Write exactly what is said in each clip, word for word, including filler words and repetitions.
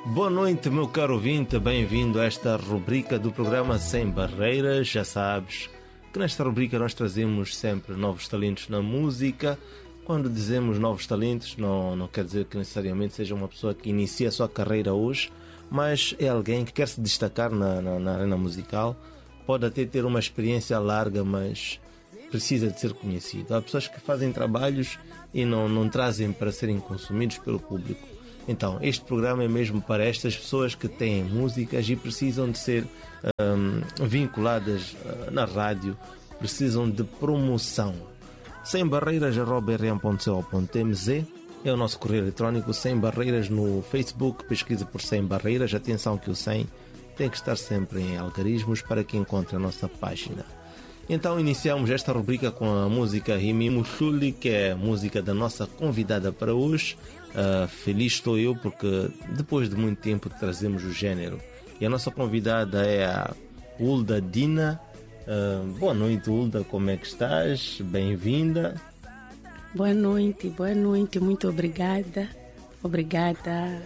Boa noite, meu caro ouvinte, bem-vindo a esta rubrica do programa Sem Barreiras. Já sabes que nesta rubrica nós trazemos sempre novos talentos na música. Quando dizemos novos talentos, não, não quer dizer que necessariamente seja uma pessoa que inicia a sua carreira hoje, mas é alguém que quer se destacar na, na, na arena musical. Pode até ter uma experiência larga, mas precisa de ser conhecido. Há pessoas que fazem trabalhos e não, não trazem para serem consumidos pelo público. Então, este programa é mesmo para estas pessoas que têm músicas e precisam de ser um, vinculadas uh, na rádio, precisam de promoção. sem barreiras arroba r m ponto c o ponto m z é o nosso correio eletrónico. Sem Barreiras no Facebook, pesquisa por Sem Barreiras. Atenção que o sem tem que estar sempre em algarismos para que encontre a nossa página. Então iniciamos esta rubrica com a música Rimimo Chuli, que é a música da nossa convidada para hoje. Uh, feliz estou eu porque depois de muito tempo trazemos o género. E a nossa convidada é a Hulda Dina. Uh, boa noite, Hulda, como é que estás? Bem-vinda. Boa noite, boa noite, muito obrigada. Obrigada.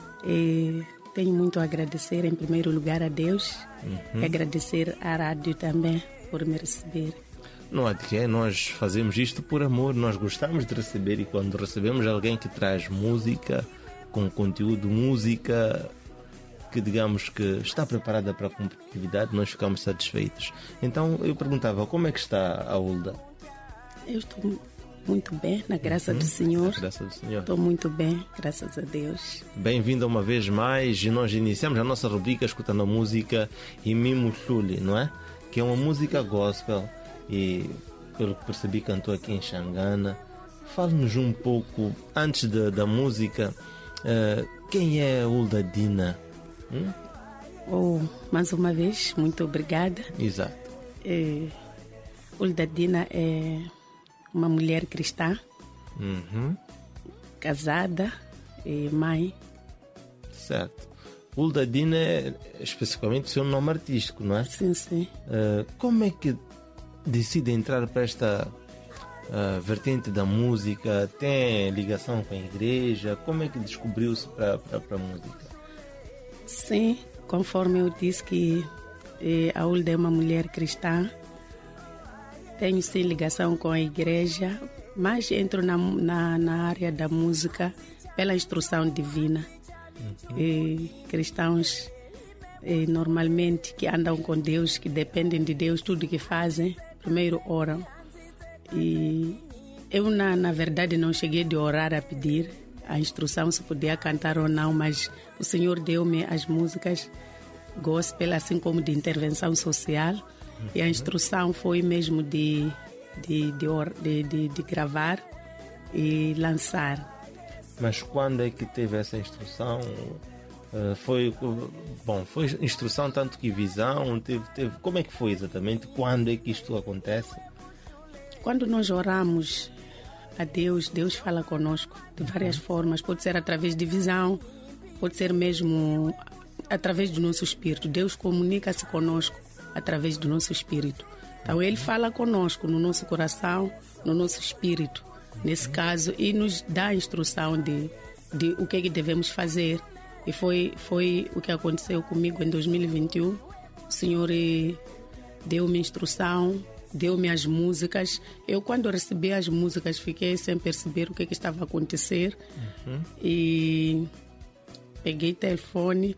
E tenho muito a agradecer em primeiro lugar a Deus uhum. e agradecer à rádio também por me receber. Não há de que, nós fazemos isto por amor, nós gostamos de receber e quando recebemos alguém que traz música, com conteúdo, música que digamos que está preparada para a competitividade, nós ficamos satisfeitos. Então eu perguntava, como é que está a Hulda? Eu estou muito bem, na graça uhum. do Senhor. Na graça do Senhor. Estou muito bem, graças a Deus. Bem-vinda uma vez mais e nós iniciamos a nossa rubrica escutando a música Rimimo Chuli, não é? Que é uma música gospel. E pelo que percebi cantou aqui em Xangana. Fale-nos um pouco, antes de, da música, uh, quem é Hulda Dina? Hum? Oh, mais uma vez, muito obrigada. Exato. É, Hulda Dina é uma mulher cristã, uhum. casada e mãe. Certo. Hulda Dina é especificamente o seu nome artístico, não é? Sim, sim. Uh, como é que decide entrar para esta uh, vertente da música? Tem ligação com a igreja? Como é que descobriu-se para a música? Sim, conforme eu disse que eh, a Hulda é uma mulher cristã, tenho sim ligação com a igreja, mas entro na, na, na área da música pela instrução divina. Uhum. E cristãos eh, normalmente que andam com Deus, que dependem de Deus, tudo que fazem, primeiro oram. E eu, na, na verdade, não cheguei de orar a pedir a instrução se podia cantar ou não, mas o Senhor deu-me as músicas gospel, assim como de intervenção social. Uhum. E a instrução foi mesmo de, de, de, de, de, de gravar e lançar. Mas quando é que teve essa instrução? Uh, foi, bom, foi instrução tanto que visão, teve, teve, como é que foi exatamente? Quando é que isto acontece? Quando nós oramos a Deus, Deus fala conosco de várias uhum. formas. Pode ser através de visão, pode ser mesmo através do nosso espírito. Deus comunica-se conosco através do nosso espírito. Então Ele fala conosco no nosso coração, no nosso espírito, nesse uhum. caso, e nos dá a instrução de, de o que é que devemos fazer. E foi, foi o que aconteceu comigo em dois mil e vinte e um. O Senhor deu-me instrução, deu-me as músicas. Eu, quando recebi as músicas, fiquei sem perceber o que, que estava a acontecer. Uhum. E peguei o telefone,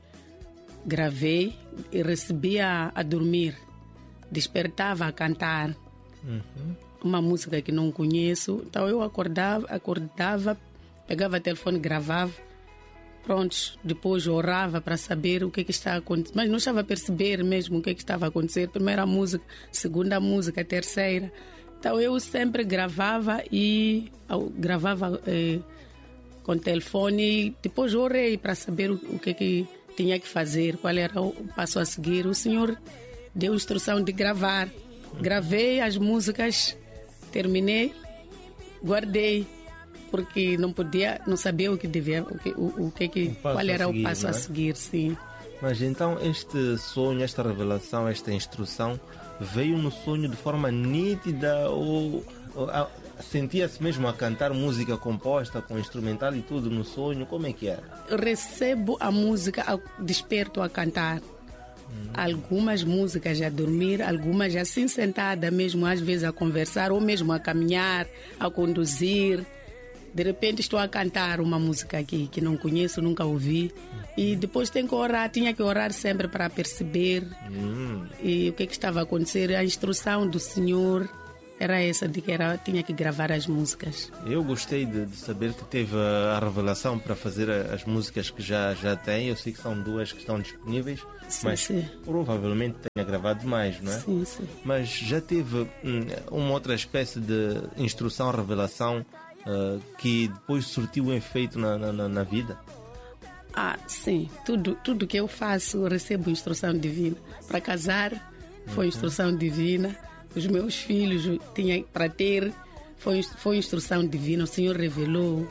gravei e recebia a dormir. Despertava a cantar uhum. uma música que não conheço. Então eu acordava, acordava, pegava o telefone, gravava. Prontos, depois orava para saber o que, que estava acontecendo, mas não estava a perceber mesmo o que, que estava a acontecer. Primeira música, segunda música, terceira. Então eu sempre gravava e gravava eh, com o telefone. Depois orei para saber o, o que, que tinha que fazer, qual era o passo a seguir. O Senhor deu instrução de gravar. Gravei as músicas, terminei, guardei. Porque não podia, não sabia o que devia, o que, o, o que, que qual era seguir, o passo a seguir, sim. Mas então este sonho, esta revelação, esta instrução veio no sonho de forma nítida ou, ou sentia-se mesmo a cantar música composta com instrumental e tudo no sonho? Como é que era? Eu recebo a música, desperto a cantar. Hum. Algumas músicas a dormir, algumas assim sentada mesmo, às vezes a conversar ou mesmo a caminhar, a conduzir. De repente estou a cantar uma música aqui que não conheço, nunca ouvi. E depois tenho que orar, tinha que orar sempre para perceber hum. e o que, é que estava a acontecer. A instrução do Senhor era essa, de que era, tinha que gravar as músicas. Eu gostei de, de saber que teve a revelação para fazer as músicas que já, já tem. Eu sei que são duas que estão disponíveis, sim, mas sim. provavelmente tenha gravado mais, não é? Sim, sim. Mas já teve hum, uma outra espécie de instrução, revelação uh, que depois surtiu um efeito na, na, na vida? Ah, sim. Tudo, tudo que eu faço, eu recebo instrução divina. Para casar, foi instrução divina. Os meus filhos tinha para ter, foi, foi instrução divina. O Senhor revelou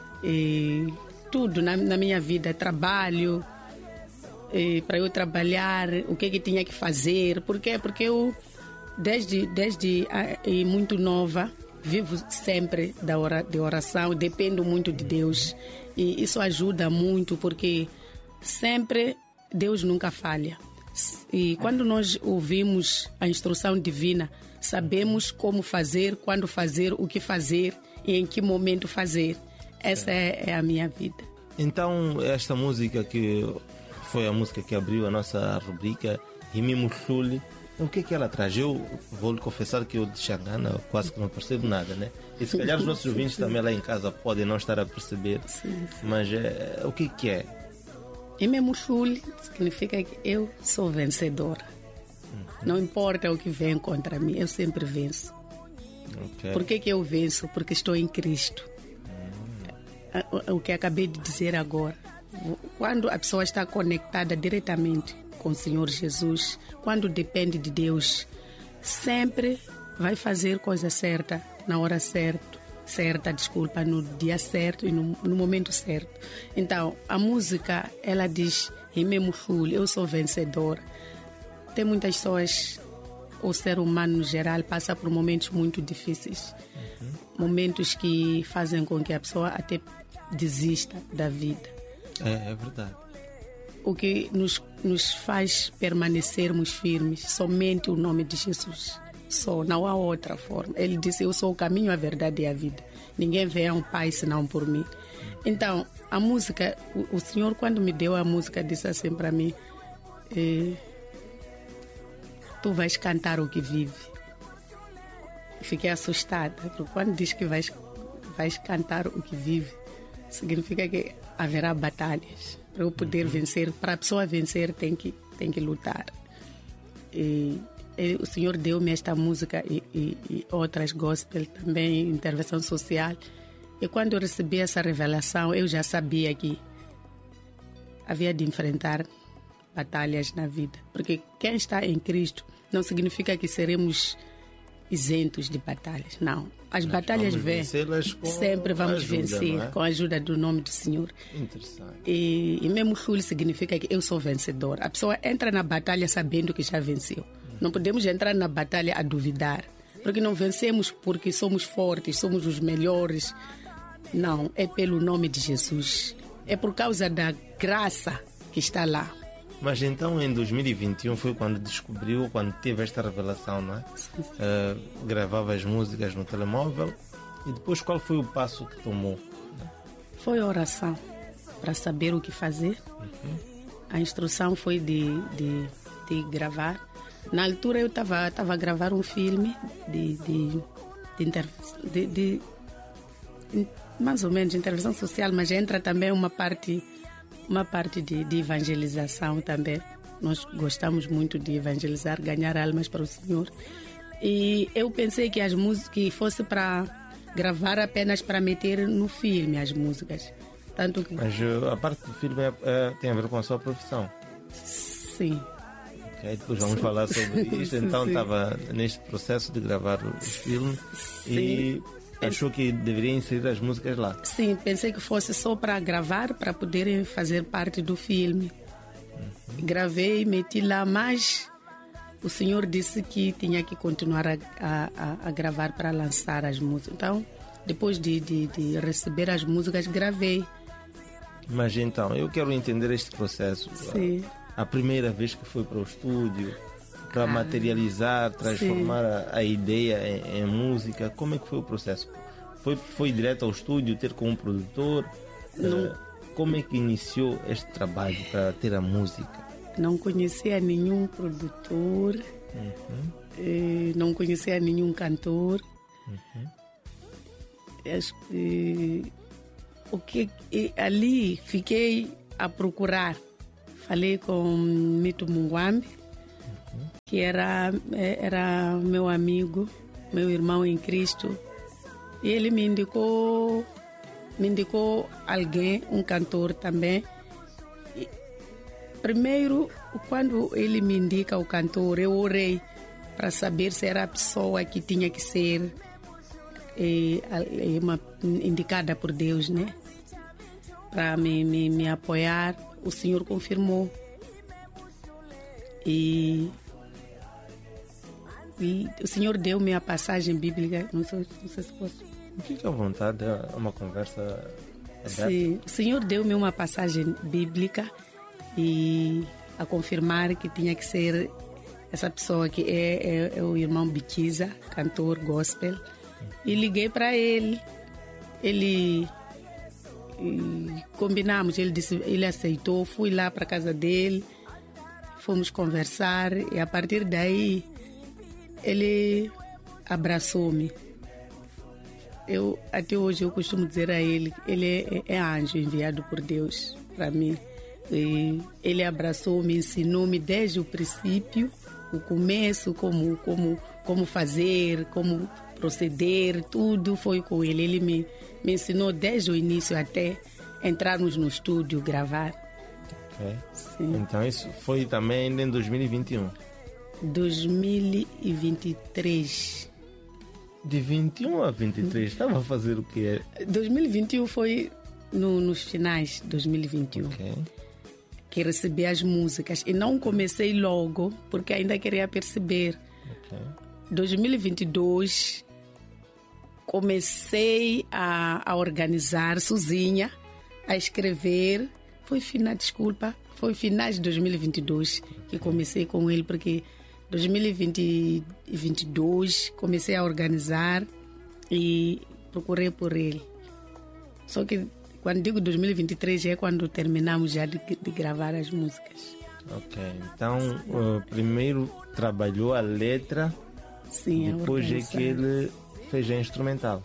e tudo na, na minha vida. Trabalho, para eu trabalhar, o que, que tinha que fazer. Por quê? Porque eu, desde, desde e muito nova, vivo sempre da ora, de oração, dependo muito de Deus. E isso ajuda muito, porque sempre Deus nunca falha. E quando nós ouvimos a instrução divina, sabemos como fazer, quando fazer, o que fazer e em que momento fazer. Essa é, é a minha vida. Então, esta música que foi a música que abriu a nossa rubrica, Himimo Shuli, o que é que ela traz? Eu vou lhe confessar que eu de Xangana quase que não percebo nada, né? E se calhar os nossos ouvintes também lá em casa podem não estar a perceber. Sim, sim. Mas é, o que que é? Himimo Shuli significa que eu sou vencedora. Uhum. Não importa o que vem contra mim, eu sempre venço. Okay. Por que que eu venço? Porque estou em Cristo. Uhum. O que acabei de dizer agora. Quando a pessoa está conectada diretamente com o Senhor Jesus, quando depende de Deus, sempre vai fazer coisa certa, na hora certa, certa, desculpa, no dia certo e no, no momento certo. Então, a música, ela diz, Himimo Shuli, eu sou vencedor. Tem muitas pessoas, o ser humano no geral, passa por momentos muito difíceis, uhum. momentos que fazem com que a pessoa até desista da vida. É, é verdade. O que nos, nos faz permanecermos firmes, somente o nome de Jesus. Só, não há outra forma. Ele disse, eu sou o caminho, a verdade e a vida. Ninguém vê a um pai senão por mim. Então, a música, o, o Senhor quando me deu a música disse assim para mim, eh, tu vais cantar o que vive. Fiquei assustada, porque quando diz que vais, vais cantar o que vive, significa que haverá batalhas. Para eu poder vencer, para a pessoa vencer tem que, tem que lutar. E, e o Senhor deu-me esta música e, e, e outras gospel também, intervenção social. E quando eu recebi essa revelação, eu já sabia que havia de enfrentar batalhas na vida. Porque quem está em Cristo não significa que seremos isentos de batalhas, não. As Nós batalhas vêm, sempre vamos ajuda, vencer é? com a ajuda do nome do Senhor. Interessante. E, e mesmo Shuli significa que eu sou vencedor. A pessoa entra na batalha sabendo que já venceu. Hum. Não podemos entrar na batalha a duvidar, porque não vencemos porque somos fortes, somos os melhores. Não, é pelo nome de Jesus. É por causa da graça que está lá. Mas então em dois mil e vinte e um foi quando descobriu, quando teve esta revelação, não é? Sim, sim. Uh, gravava as músicas no telemóvel e depois qual foi o passo que tomou? Foi a oração para saber o que fazer. Uhum. A instrução foi de, de, de gravar. Na altura eu estava a gravar um filme de, de, de, inter, de, de, de mais ou menos intervenção social, mas entra também uma parte uma parte de, de evangelização também. Nós gostamos muito de evangelizar, ganhar almas para o Senhor. E eu pensei que as músicas fosse para gravar apenas para meter no filme as músicas. Tanto que... Mas a parte do filme é, é, tem a ver com a sua profissão? Sim. Ok, depois vamos sim. falar sobre isso. Então estava neste processo de gravar o filme sim. e... Achou que deveria inserir as músicas lá? Sim, pensei que fosse só para gravar, para poderem fazer parte do filme. Uhum. Gravei, meti lá, mas o senhor disse que tinha que continuar a, a, a gravar para lançar as músicas. Então, depois de, de, de receber as músicas, gravei. Mas então, eu quero entender este processo. Sim. A, a primeira vez que foi para o estúdio, para ah, materializar, transformar a, a ideia em, em música, como é que foi o processo? Foi, foi direto ao estúdio, ter com um produtor? Não. Uh, como é que iniciou este trabalho para ter a música? Não conhecia nenhum produtor, uhum. eh, não conhecia nenhum cantor. Uhum. Acho que, o que ali fiquei a procurar. Falei com Mito Mungwambi, uhum. que era, era meu amigo, meu irmão em Cristo. E ele me indicou, me indicou alguém, um cantor também. Primeiro, quando ele me indica o cantor, eu orei para saber se era a pessoa que tinha que ser é, é uma, indicada por Deus, né? Para me, me, me apoiar. O Senhor confirmou. E, e o Senhor deu-me a passagem bíblica. Não sei, não sei se posso. Fique à vontade, é uma conversa aberta. Sim, o Senhor deu-me uma passagem bíblica e a confirmar que tinha que ser essa pessoa que é, é, é o irmão Biquiza, cantor gospel. E liguei para ele. Ele e combinamos, ele disse, ele aceitou, fui lá para casa dele, fomos conversar e a partir daí ele abraçou-me. Eu até hoje eu costumo dizer a ele, ele é, é anjo enviado por Deus para mim. E ele abraçou-me, ensinou-me desde o princípio, o começo, como, como, como fazer, como proceder, tudo foi com ele. Ele me, me ensinou desde o início até entrarmos no estúdio, gravar. Okay. Sim. Então isso foi também em dois mil e vinte e um? dois mil e vinte e três. De vinte e um a vinte e três, estava a fazer o quê? dois mil e vinte e um foi no, nos finais de dois mil e vinte e um. Okay. Que recebi as músicas e não comecei logo porque ainda queria perceber. Okay. dois mil e vinte e dois comecei a, a organizar sozinha, a escrever. Foi final, desculpa, foi finais de dois mil e vinte e dois que comecei com ele, porque dois mil e vinte e dois comecei a organizar e procurei por ele. Só que quando digo dois mil e vinte e três é quando terminamos já de, de gravar as músicas. Ok, então uh, primeiro trabalhou a letra, sim, depois é que ele fez a instrumental.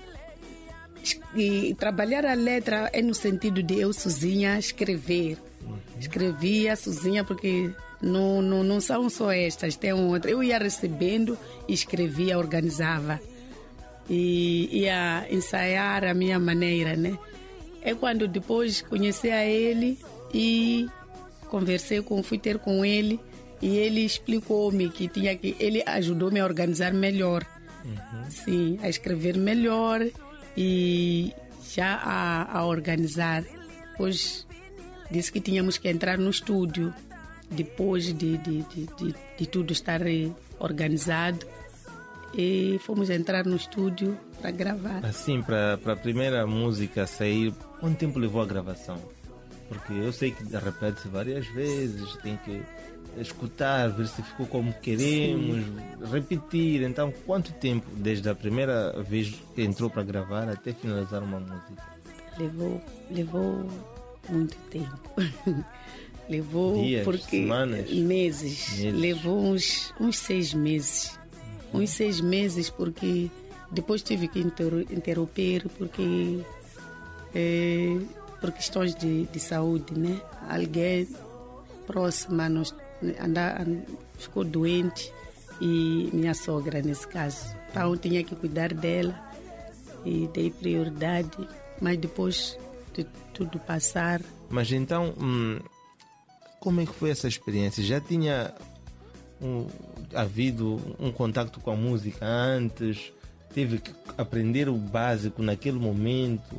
E trabalhar a letra é no sentido de eu sozinha escrever. Uhum. Escrevia sozinha porque não, não, não são só estas, tem outra. Eu ia recebendo, escrevia, organizava e ia ensaiar a minha maneira, né? É quando depois conheci a ele e conversei com, fui ter com ele e ele explicou-me que tinha que, ele ajudou-me a organizar melhor, uhum. sim, a escrever melhor e já a, a organizar. Depois disse que tínhamos que entrar no estúdio depois de, de, de, de, de tudo estar organizado. E fomos entrar no estúdio para gravar. Assim, para a primeira música sair, quanto tempo levou a gravação? Porque eu sei que repete-se várias vezes, tem que escutar, ver se ficou como queremos, sim, repetir. Então, quanto tempo desde a primeira vez que entrou para gravar até finalizar uma música? Levou, levou muito tempo. Levou dias, porque semanas, meses. meses. Levou uns, uns seis meses. Uns seis meses, porque depois tive que interromper, porque é, por questões de, de saúde, né? Alguém próxima nos, anda, ficou doente, e minha sogra, nesse caso. Então, eu tinha que cuidar dela e dei prioridade, mas depois de tudo passar... Mas então, hum, como é que foi essa experiência? Já tinha... Um, havido um contato com a música antes? Teve que aprender o básico naquele momento?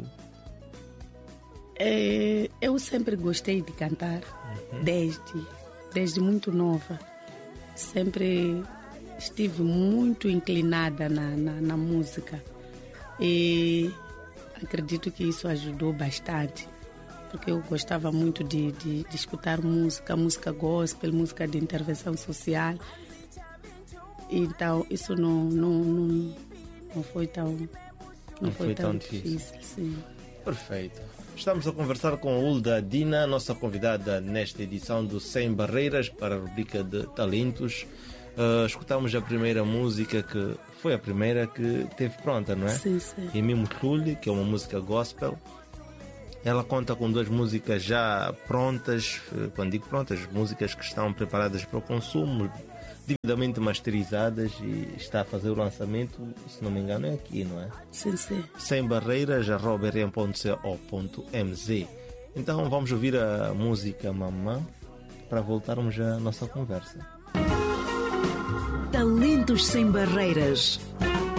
É, eu sempre gostei de cantar, uhum. desde, desde muito nova. sempre estive muito inclinada na, na, na música e acredito que isso ajudou bastante, porque eu gostava muito de, de, de escutar música, música gospel, música de intervenção social. Então isso não, não, não, não foi tão, não, não foi foi tão, tão difícil. difícil. Sim. Perfeito. Estamos a conversar com a Hulda Dina, nossa convidada nesta edição do Sem Barreiras para a rubrica de talentos. Uh, escutamos a primeira música, que foi a primeira que teve pronta, não é? Sim, sim. Emi Mutluli, que é uma música gospel. Ela conta com duas músicas já prontas, quando digo prontas, músicas que estão preparadas para o consumo, devidamente masterizadas, e está a fazer o lançamento, se não me engano, é aqui, não é? Sim, sim. Sem barreiras, arroba r m ponto co ponto m z. Então vamos ouvir a música Mamã para voltarmos à nossa conversa. Talentos Sem Barreiras.